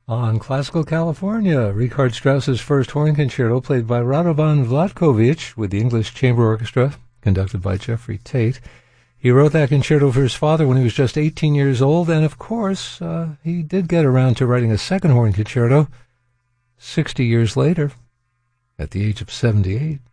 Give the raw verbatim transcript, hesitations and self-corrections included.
On Classical California, Richard Strauss's first horn concerto played by Radovan Vlatkovich with the English Chamber Orchestra, conducted by Jeffrey Tate. He wrote that concerto for his father when he was just eighteen years old, and of course, uh, he did get around to writing a second horn concerto sixty years later, at the age of seventy-eight.